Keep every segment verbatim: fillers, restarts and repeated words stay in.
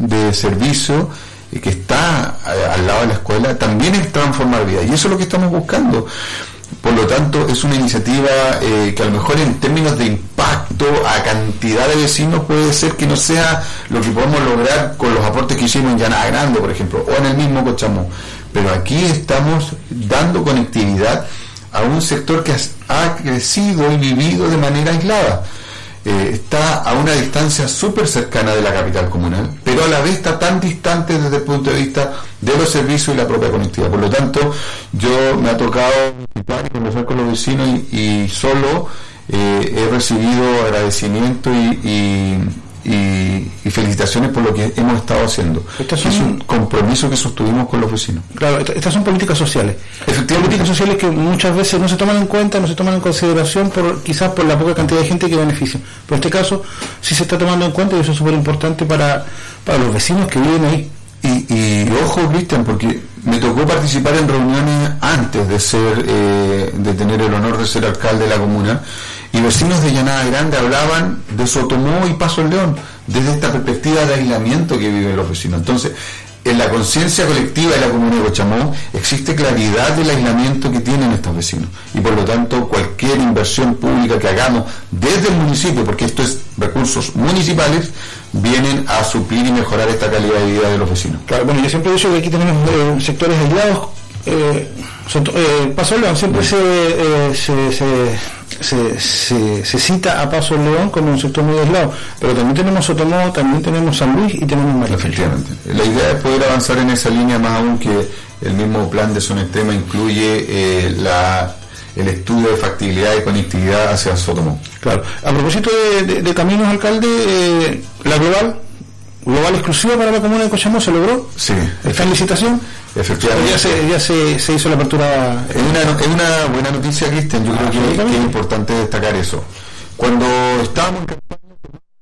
de servicio que está al lado de la escuela también es transformar vidas, y eso es lo que estamos buscando. Por lo tanto, es una iniciativa eh, que a lo mejor en términos de impacto a cantidad de vecinos puede ser que no sea lo que podemos lograr con los aportes que hicimos en Llanada Grande, por ejemplo, o en el mismo Cochamó, pero aquí estamos dando conectividad a un sector que ha crecido y vivido de manera aislada. Eh, está a una distancia súper cercana de la capital comunal, pero a la vez está tan distante desde el punto de vista de los servicios y la propia conectividad. Por lo tanto, yo me ha tocado visitar y conversar con los vecinos y, y solo eh, he recibido agradecimiento y, y, y, y felicitaciones por lo que hemos estado haciendo. Estas son, es un compromiso que sostuvimos con los vecinos. Claro, estas son políticas sociales. Efectivamente. Políticas sociales que muchas veces no se toman en cuenta, no se toman en consideración por quizás por la poca cantidad de gente que beneficia. Pero en este caso sí se está tomando en cuenta, y eso es súper importante para, para los vecinos que viven ahí. Y, y ojo, Cristian, porque me tocó participar en reuniones antes de ser, eh, de tener el honor de ser alcalde de la comuna, y vecinos de Llanada Grande hablaban de Sotomó y Paso León desde esta perspectiva de aislamiento que viven los vecinos. Entonces, en la conciencia colectiva de la comuna de Cochamó existe claridad del aislamiento que tienen estos vecinos, y por lo tanto cualquier inversión pública que hagamos desde el municipio, porque esto es recursos municipales, vienen a suplir y mejorar esta calidad de vida de los vecinos. Claro, bueno, yo siempre he dicho que aquí tenemos eh, sectores aislados. eh, eh, Paso León siempre se, eh, se, se, se, se, se cita a Paso León como un sector muy aislado, pero también tenemos Sotomó, también tenemos San Luis y tenemos María. Efectivamente, la idea es poder avanzar en esa línea, más aún que el mismo plan de zona extrema incluye eh, la el estudio de factibilidad y conectividad hacia Sotomó. Claro. A propósito de, de, de caminos, alcalde, eh, la global global exclusiva para la comuna de Cochamó se logró. Sí. ¿Está en licitación? Efectivamente. Ya se, ya se, se hizo la apertura. Es una, es una buena noticia, Cristian. Yo ah, creo que, que es importante destacar eso. Cuando estábamos en campaña,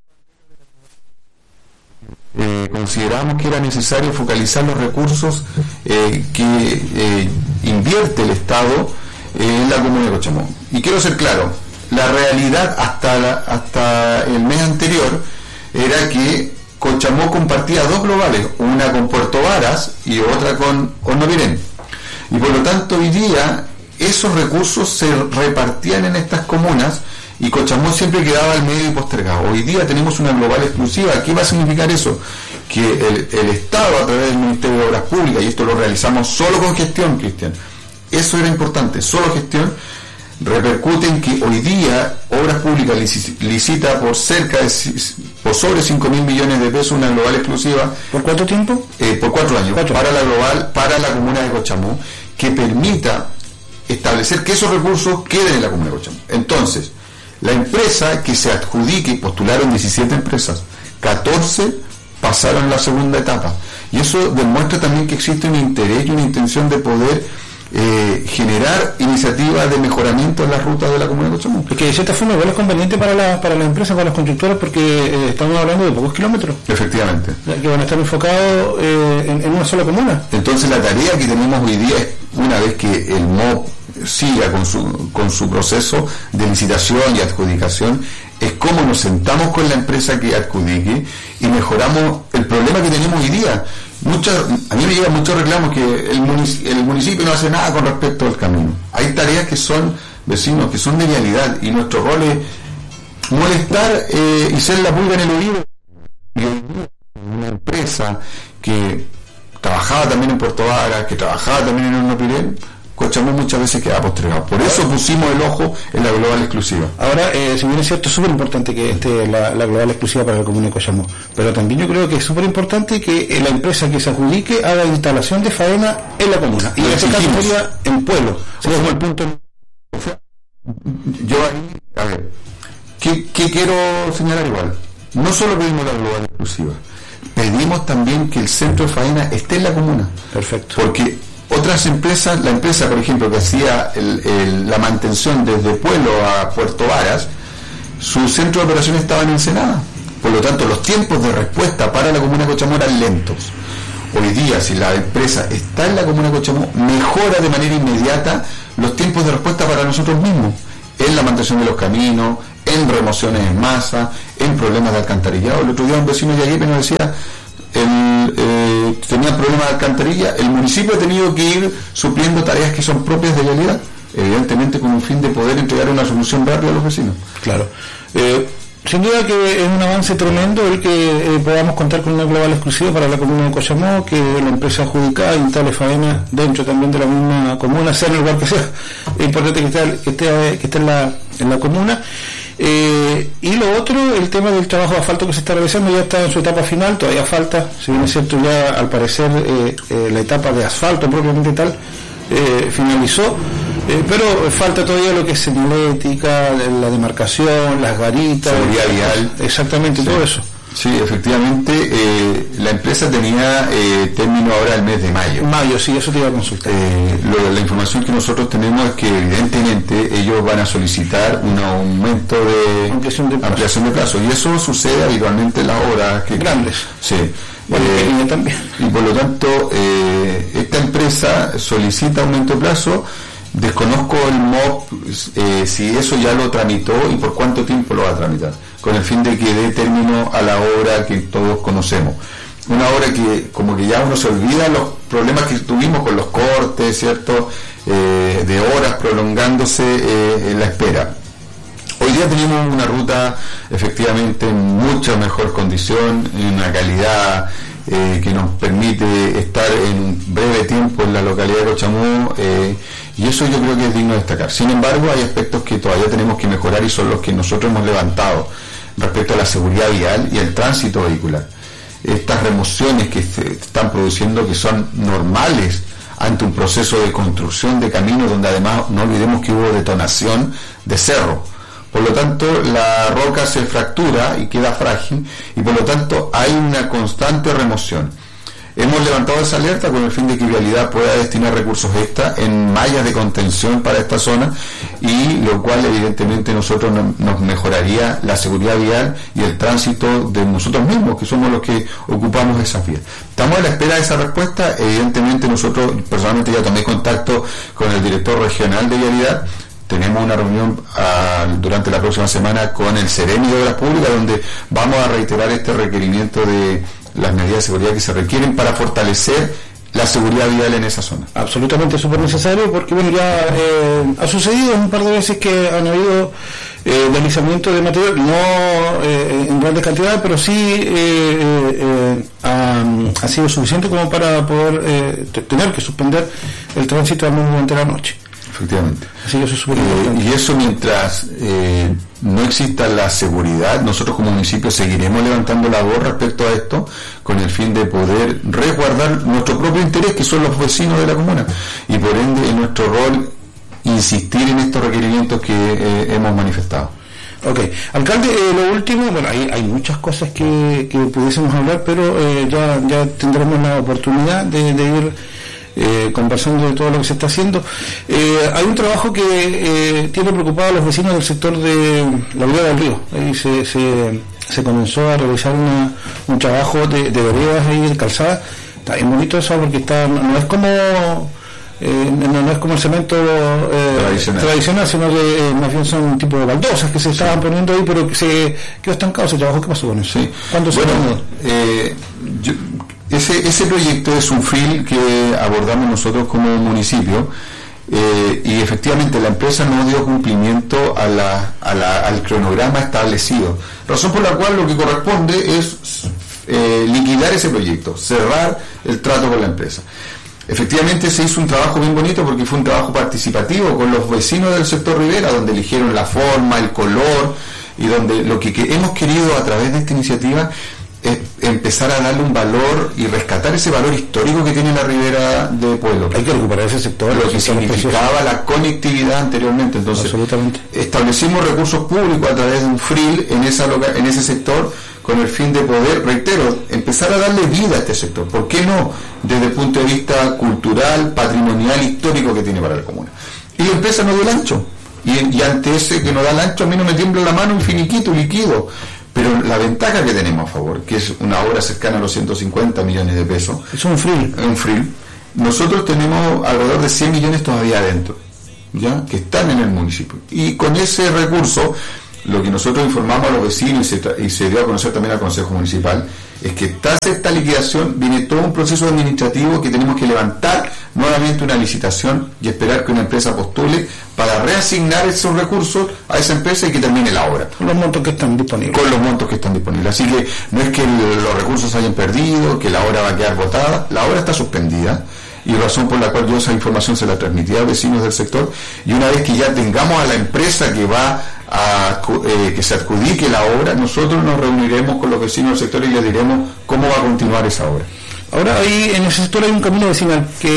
eh, consideramos que era necesario focalizar los recursos eh, que eh, invierte el Estado en la comuna de Cochamó. Y quiero ser claro, la realidad hasta la, hasta el mes anterior era que Cochamó compartía dos globales, una con Puerto Varas y otra con Hornovirén, y por lo tanto hoy día esos recursos se repartían en estas comunas y Cochamó siempre quedaba al medio y postergado. Hoy día tenemos una global exclusiva. ¿Qué va a significar eso? Que el, el Estado, a través del Ministerio de Obras Públicas, y esto lo realizamos solo con gestión, Cristian, eso era importante, solo gestión, repercute en que hoy día Obras Públicas licita por cerca de por sobre cinco mil millones de pesos una global exclusiva. ¿Por cuánto tiempo? Eh, por cuatro años, ¿Cuatro? para la global, para la comuna de Cochamó, que permita establecer que esos recursos queden en la comuna de Cochamó. Entonces, la empresa que se adjudique, postularon diecisiete empresas, catorce pasaron la segunda etapa, y eso demuestra también que existe un interés y una intención de poder Eh, generar iniciativas de mejoramiento en las rutas de la comuna de Cochamó. Porque de cierta forma igual es conveniente para la, para las empresas, para las constructoras, porque eh, estamos hablando de pocos kilómetros. Efectivamente. Que van a estar enfocados eh, en, en una sola comuna. Entonces la tarea que tenemos hoy día es, una vez que el M O P siga con su, con su proceso de licitación y adjudicación, es cómo nos sentamos con la empresa que adjudique y mejoramos el problema que tenemos hoy día. Muchas, a mí me llegan muchos reclamos que el municipio, el municipio no hace nada con respecto al camino. Hay tareas que son vecinos, que son de vialidad, y nuestro rol es molestar eh, y ser la pulga en el oído. Y una empresa que trabajaba también en Puerto Varas, que trabajaba también en Hornovirén, Cochamó muchas veces queda postergado. Por eso pusimos el ojo en la global exclusiva. Ahora, eh, si bien es cierto, es súper importante que esté la, la global exclusiva para la comuna de Cochamó, pero también yo creo que es súper importante que eh, la empresa que se adjudique haga instalación de faena en la comuna. Y en este caso sería en Pueblo. Sería como el punto. Yo ahí, a ver, ¿qué, qué quiero señalar igual? No solo pedimos la global exclusiva, pedimos también que el centro de faena esté en la comuna. Perfecto. Porque otras empresas, la empresa por ejemplo que hacía el, el, la mantención desde Pueblo a Puerto Varas, su centro de operaciones estaba en Ensenada, por lo tanto los tiempos de respuesta para la comuna de Cochamó eran lentos. Hoy día, si la empresa está en la comuna de Cochamó, mejora de manera inmediata los tiempos de respuesta para nosotros mismos, en la mantención de los caminos, en remociones en masa, en problemas de alcantarillado. El otro día un vecino de Yaguepe nos decía, el, eh, tenían problemas de alcantarilla, el municipio ha tenido que ir supliendo tareas que son propias de Vialidad, evidentemente con un fin de poder entregar una solución rápida a los vecinos. Claro. Eh, sin duda que es un avance tremendo el que eh, podamos contar con una global exclusiva para la comuna de Cochamó, que la empresa adjudicada instale faena dentro también de la misma comuna, sea en el lugar que sea. Es importante que esté, que esté, que esté en, la, en la comuna. Eh, y lo otro, el tema del trabajo de asfalto que se está realizando ya está en su etapa final, todavía falta, si bien es cierto ya al parecer eh, eh, la etapa de asfalto propiamente tal eh, finalizó, eh, pero falta todavía lo que es señalética, la demarcación, las garitas, seguridad vial, exactamente, sí. Todo eso. Sí, efectivamente, eh, la empresa tenía eh, término ahora el mes de mayo. Mayo, sí, eso te iba a consultar. Eh, lo, la información que nosotros tenemos es que evidentemente ellos van a solicitar un aumento de ampliación de plazo, ampliación de plazo y eso sucede habitualmente en las horas que grandes. Sí. Bueno, eh, también. Y por lo tanto, eh, esta empresa solicita aumento de plazo. Desconozco el M O P, eh, si eso ya lo tramitó y por cuánto tiempo lo va a tramitar, con el fin de que dé término a la obra que todos conocemos. Una obra que como que ya uno se olvida los problemas que tuvimos con los cortes, ¿cierto? Eh, de horas prolongándose eh, en la espera. Hoy día tenemos una ruta efectivamente en mucha mejor condición, en una calidad eh, que nos permite estar en un breve tiempo en la localidad de Cochamó, eh, y eso yo creo que es digno de destacar. Sin embargo, hay aspectos que todavía tenemos que mejorar y son los que nosotros hemos levantado respecto a la seguridad vial y el tránsito vehicular. Estas remociones que se están produciendo, que son normales ante un proceso de construcción de caminos donde además no olvidemos que hubo detonación de cerro. Por lo tanto, la roca se fractura y queda frágil y por lo tanto hay una constante remoción. Hemos levantado esa alerta con el fin de que Vialidad pueda destinar recursos extra en mallas de contención para esta zona y lo cual evidentemente nosotros no, nos mejoraría la seguridad vial y el tránsito de nosotros mismos, que somos los que ocupamos esas vías. Estamos a la espera de esa respuesta. Evidentemente nosotros, personalmente ya tomé contacto con el director regional de Vialidad. Tenemos una reunión uh, durante la próxima semana con el Ceremi de Obras Públicas, donde vamos a reiterar este requerimiento de las medidas de seguridad que se requieren para fortalecer la seguridad vial en esa zona. Absolutamente súper necesario, porque bueno, ya eh, ha sucedido un par de veces que han habido eh, deslizamiento de material, no eh, en grandes cantidades, pero sí eh, eh, ha, ha sido suficiente como para poder eh, tener que suspender el tránsito al menos durante la noche. Efectivamente. Así que eso es súper eh, importante. y eso mientras eh, no exista la seguridad, nosotros como municipio seguiremos levantando la voz respecto a esto con el fin de poder resguardar nuestro propio interés, que son los vecinos de la comuna, y por ende en nuestro rol insistir en estos requerimientos que eh, hemos manifestado. Ok, alcalde, eh, lo último, bueno, hay, hay muchas cosas que, que pudiésemos hablar, pero eh, ya, ya tendremos la oportunidad de, de ir Eh, conversando de todo lo que se está haciendo. Eh, hay un trabajo que eh, tiene preocupado a los vecinos del sector de la orilla del río. Ahí se, se, se comenzó a realizar una, un trabajo de, de veredas ahí de calzada. Está bien bonito eso porque está, no, no es como eh, no, no es como el cemento eh, tradicional. tradicional, sino que eh, más bien son un tipo de baldosas que se estaban sí. poniendo ahí, pero que se quedó estancado ese trabajo. ¿Qué pasó con eso? Sí. ¿Cuándo bueno, se eh, yo, Ese, ese proyecto es un film que abordamos nosotros como municipio eh, y efectivamente la empresa no dio cumplimiento a la, a la, al cronograma establecido, razón por la cual lo que corresponde es eh, liquidar ese proyecto, cerrar el trato con la empresa. Efectivamente se hizo un trabajo bien bonito porque fue un trabajo participativo con los vecinos del sector Rivera, donde eligieron la forma, el color y donde lo que, que hemos querido a través de esta iniciativa es empezar a darle un valor y rescatar ese valor histórico que tiene la Ribera de Pueblo. Hay que recuperar ese sector, lo que significaba la conectividad anteriormente. Entonces, absolutamente. Establecimos recursos públicos a través de un F R I L en esa loca, en ese sector con el fin de poder, reitero, empezar a darle vida a este sector. ¿Por qué no? Desde el punto de vista cultural, patrimonial, histórico que tiene para la comuna. Y la empresa no dio el ancho. Y, y ante ese que no da el ancho, a mí no me tiembla la mano un finiquito, liquido. Pero la ventaja que tenemos a favor, que es una obra cercana a los ciento cincuenta millones de pesos, es un F R I L. Un F R I L. Nosotros tenemos alrededor de cien millones todavía adentro, ¿ya? Que están en el municipio. Y con ese recurso lo que nosotros informamos a los vecinos y se, y se dio a conocer también al Consejo Municipal, es que tras esta liquidación viene todo un proceso administrativo que tenemos que levantar nuevamente una licitación y esperar que una empresa postule para reasignar esos recursos a esa empresa y que termine la obra. Con los montos que están disponibles. Con los montos que están disponibles. Así que no es que el, los recursos se hayan perdido, que la obra va a quedar botada, la obra está suspendida. Y razón por la cual yo esa información se la transmití a vecinos del sector, y una vez que ya tengamos a la empresa que va a eh, que se adjudique la obra, nosotros nos reuniremos con los vecinos del sector y les diremos cómo va a continuar esa obra. Ahora ahí en ese sector hay un camino vecinal que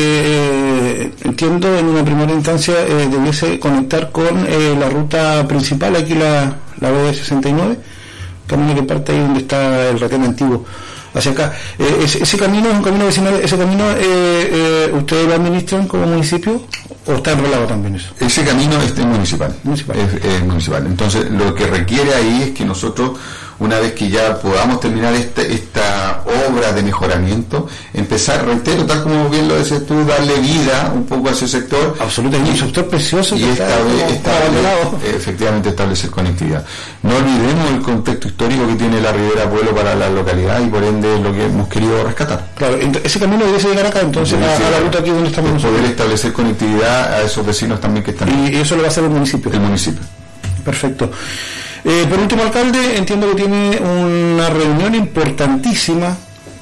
eh, entiendo en una primera instancia eh, debiese conectar con eh, la ruta principal, aquí la, la B D sesenta y nueve, camino que parte ahí donde está el retén antiguo hacia acá. Eh, ese, ese camino es un camino vecinal, ese camino eh, eh, ¿ustedes lo administran como municipio o está enrolado también eso? Ese camino es municipal, municipal. Es, es municipal. Entonces lo que requiere ahí es que nosotros, una vez que ya podamos terminar esta, esta obra de mejoramiento, empezar, reitero, tal como bien lo decías tú, darle vida un poco a ese sector. Absolutamente, un sector precioso y que esta está, vez, está abandonado. Efectivamente establecer conectividad. No olvidemos el contexto histórico que tiene la Ribera Pueblo para la localidad y por ende lo que hemos querido rescatar. Claro, ese camino debe llegar acá entonces a, a la ruta aquí donde estamos nosotros. Poder establecer conectividad a esos vecinos también que están. Y, y eso lo va a hacer el municipio. El municipio. Perfecto. Eh, por último, alcalde, entiendo que tiene una reunión importantísima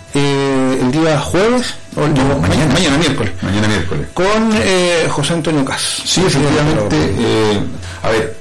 eh, el día jueves, o el día, no, mañana, mañana miércoles, mañana miércoles, con eh, José Antonio Cas. Sí, efectivamente. Eh, a ver,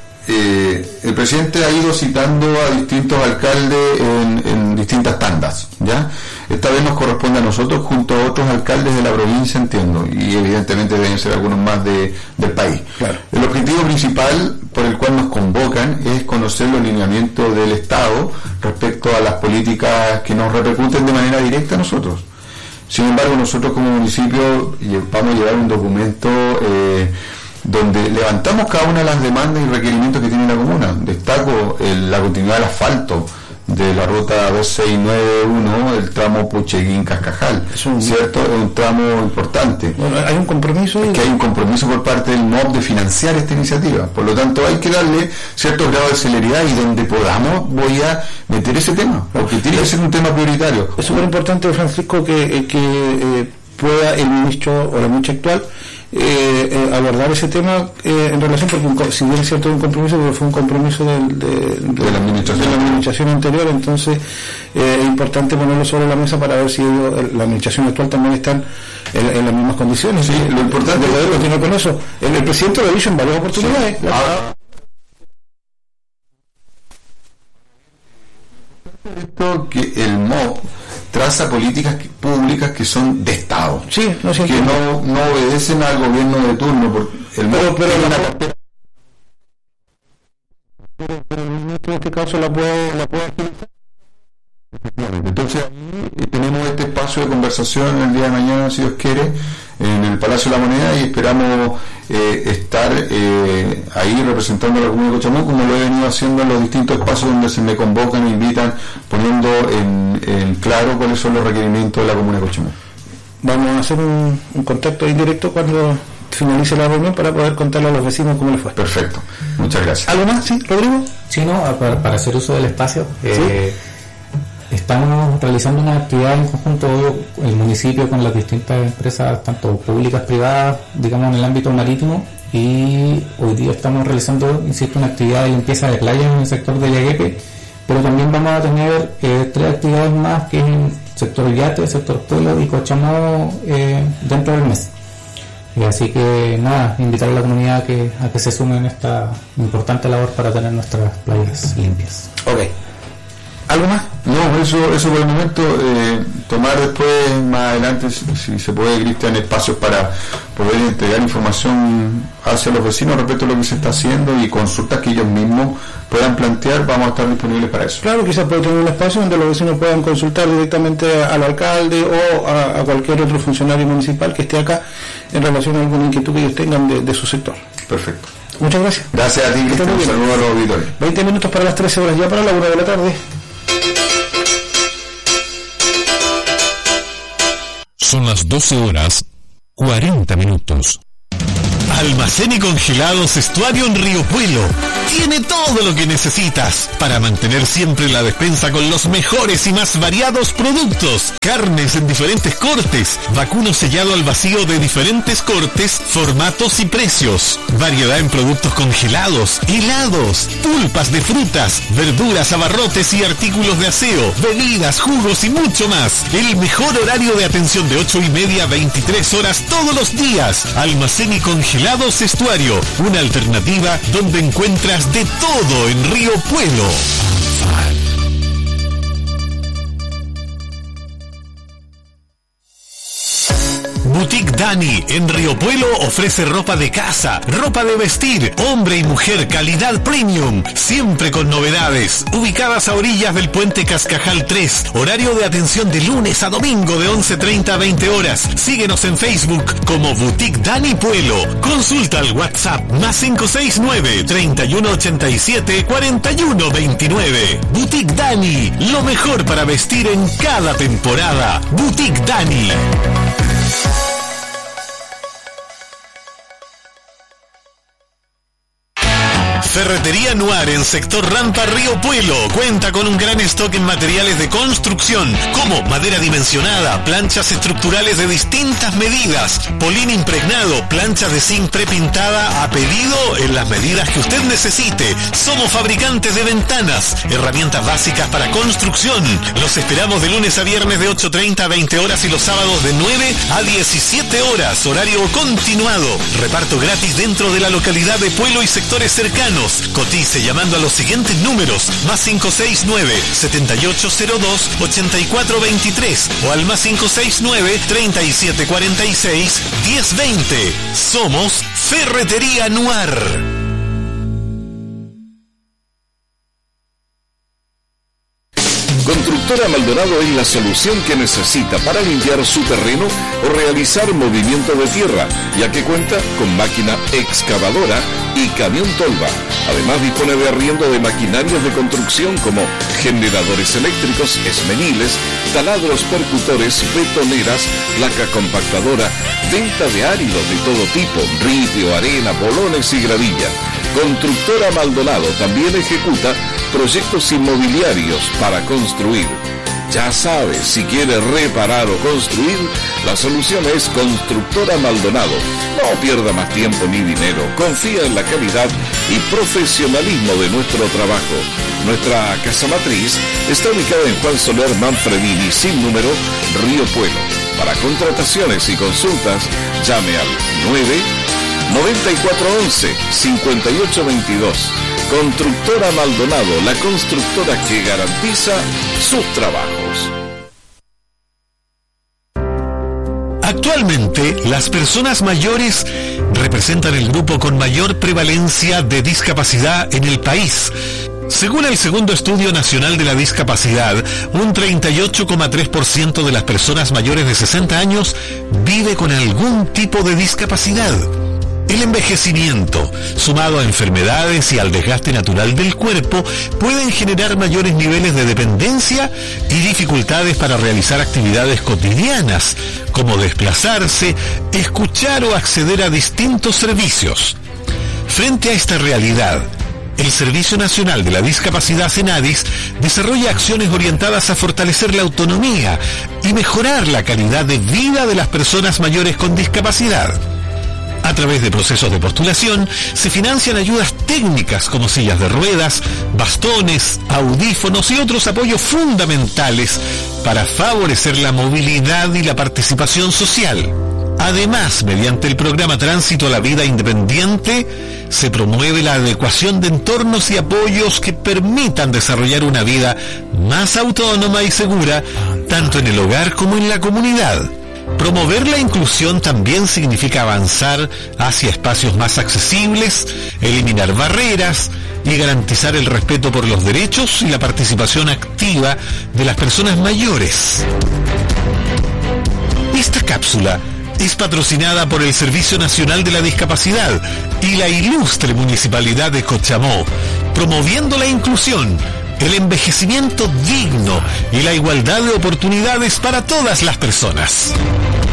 eh, el presidente ha ido citando a distintos alcaldes en, en distintas tandas, ¿ya? Esta vez nos corresponde a nosotros junto a otros alcaldes de la provincia, entiendo, y evidentemente deben ser algunos más de, del país. Claro. El objetivo principal por el cual nos convocan es conocer los lineamientos del Estado respecto a las políticas que nos repercuten de manera directa a nosotros. Sin embargo, nosotros como municipio vamos a llevar un documento eh, donde levantamos cada una de las demandas y requerimientos que tiene la comuna. Destaco el, la continuidad del asfalto de la ruta dos seis nueve uno, el tramo Pucheguín-Cascajal, es un, ¿cierto? Es un tramo importante. Bueno, hay un compromiso. Es que hay un compromiso por parte del M O B de financiar esta iniciativa. Por lo tanto, hay que darle cierto grado de celeridad y donde podamos voy a meter ese tema, porque tiene que ser un tema prioritario. Es súper importante, Francisco, que, que eh, pueda el ministro o la ministra actual Eh, eh, abordar ese tema eh, en relación, porque un, si bien es cierto un compromiso, pero fue un compromiso del, de, de, de, la administración. de la administración anterior, entonces eh, es importante ponerlo sobre la mesa para ver si ellos, la administración actual también están en, en las mismas condiciones. Sí, lo importante es que continuar con eso. El, el presidente lo ha dicho en varias oportunidades. Sí. Ah. Esto que el M O B traza políticas que, públicas que son de Estado, sí, no sé que no, no obedecen al gobierno de turno, porque el M O B pero, pero, una... pero, pero el ministro en este caso la puede, la puede agilizar. Entonces tenemos este espacio de conversación el día de mañana, si Dios quiere, en el Palacio de la Moneda, y esperamos eh, estar eh, ahí representando a la Comuna de Cochamó, como lo he venido haciendo en los distintos espacios donde se me convocan e invitan, poniendo en, en claro cuáles son los requerimientos de la Comuna de Cochamó. Vamos a hacer un, un contacto indirecto cuando finalice la reunión para poder contarle a los vecinos cómo les fue. Perfecto, muchas gracias. ¿Algo más? ¿Sí, Rodrigo? Sí, no, para, para hacer uso del espacio. Eh, ¿Sí? Estamos realizando una actividad en conjunto, el municipio con las distintas empresas, tanto públicas, privadas, digamos en el ámbito marítimo, y hoy día estamos realizando, insisto, una actividad de limpieza de playas en el sector de Yaguepe, pero también vamos a tener eh, tres actividades más, que es en el sector Yate, el sector Pueblo y Cochamó eh, dentro del mes. Y así que nada, invitar a la comunidad a que, a que se sume en esta importante labor para tener nuestras playas limpias. Ok. ¿Algo más? No, eso eso por el momento, eh, tomar después, más adelante, si, si se puede, Cristian, espacios para poder entregar información hacia los vecinos respecto a lo que se está haciendo y consultas que ellos mismos puedan plantear, vamos a estar disponibles para eso. Claro, quizás puede tener un espacio donde los vecinos puedan consultar directamente al alcalde o a, a cualquier otro funcionario municipal que esté acá en relación a alguna inquietud que ellos tengan de, de su sector. Perfecto. Muchas gracias. Gracias a ti, Cristian. Un saludo a los auditores. veinte minutos para las trece horas, ya para la una de la tarde. Son las doce horas, cuarenta minutos. Almacén y Congelados Estuario en Río Puelo. Tiene todo lo que necesitas para mantener siempre la despensa con los mejores y más variados productos. Carnes en diferentes cortes, vacuno sellado al vacío de diferentes cortes, formatos y precios. Variedad en productos congelados, helados, pulpas de frutas, verduras, abarrotes y artículos de aseo, bebidas, jugos y mucho más. El mejor horario de atención de ocho y media a veintitrés horas todos los días. Almacén y Congelados Estuario, una alternativa donde encuentras de todo en Río Puelo. Boutique Dani en Río Puelo ofrece ropa de casa, ropa de vestir, hombre y mujer, calidad premium, siempre con novedades. Ubicadas a orillas del puente Cascajal tres, horario de atención de lunes a domingo de once treinta a veinte horas. Síguenos en Facebook como Boutique Dani Puelo. Consulta al WhatsApp más cinco seis nueve, treinta y uno ochenta y siete, cuarenta y uno veintinueve. Boutique Dani, lo mejor para vestir en cada temporada. Boutique Dani. Ferretería Noir en sector Rampa Río Puelo cuenta con un gran stock en materiales de construcción como madera dimensionada, planchas estructurales de distintas medidas, polín impregnado, planchas de zinc prepintada a pedido en las medidas que usted necesite. Somos fabricantes de ventanas, herramientas básicas para construcción. Los esperamos de lunes a viernes de ocho treinta a veinte horas y los sábados de nueve a diecisiete horas, horario continuado. Reparto gratis dentro de la localidad de Puelo y sectores cercanos. Cotice llamando a los siguientes números: más cinco seis nueve, setenta y ocho cero dos, ochenta y cuatro veintitrés o al más cinco seis nueve, treinta y siete cuarenta y seis, diez veinte. Somos Ferretería Noir. Constructora Maldonado es la solución que necesita para limpiar su terreno o realizar movimiento de tierra, ya que cuenta con máquina excavadora y camión tolva. Además dispone de arriendo de maquinarias de construcción como generadores eléctricos, esmeniles, taladros percutores, betoneras, placa compactadora, venta de áridos de todo tipo, ripio, arena, bolones y gravilla. Constructora Maldonado también ejecuta proyectos inmobiliarios para construir. Ya sabes, si quieres reparar o construir, la solución es Constructora Maldonado. No pierda más tiempo ni dinero. Confía en la calidad y profesionalismo de nuestro trabajo. Nuestra casa matriz está ubicada en Juan Soler Manfredini, sin número, Río Puelo. Para contrataciones y consultas, llame al nueve noventa y cuatro once, cincuenta y ocho veintidós. Constructora Maldonado, la constructora que garantiza sus trabajos. Actualmente, las personas mayores representan el grupo con mayor prevalencia de discapacidad en el país. Según el segundo Estudio Nacional de la Discapacidad, un treinta y ocho coma tres por ciento de las personas mayores de sesenta años vive con algún tipo de discapacidad. El envejecimiento, sumado a enfermedades y al desgaste natural del cuerpo, pueden generar mayores niveles de dependencia y dificultades para realizar actividades cotidianas, como desplazarse, escuchar o acceder a distintos servicios. Frente a esta realidad, el Servicio Nacional de la Discapacidad Senadis desarrolla acciones orientadas a fortalecer la autonomía y mejorar la calidad de vida de las personas mayores con discapacidad. A través de procesos de postulación, se financian ayudas técnicas como sillas de ruedas, bastones, audífonos y otros apoyos fundamentales para favorecer la movilidad y la participación social. Además, mediante el programa Tránsito a la Vida Independiente, se promueve la adecuación de entornos y apoyos que permitan desarrollar una vida más autónoma y segura, tanto en el hogar como en la comunidad. Promover la inclusión también significa avanzar hacia espacios más accesibles, eliminar barreras y garantizar el respeto por los derechos y la participación activa de las personas mayores. Esta cápsula es patrocinada por el Servicio Nacional de la Discapacidad y la ilustre Municipalidad de Cochamó, promoviendo la inclusión, el envejecimiento digno y la igualdad de oportunidades para todas las personas.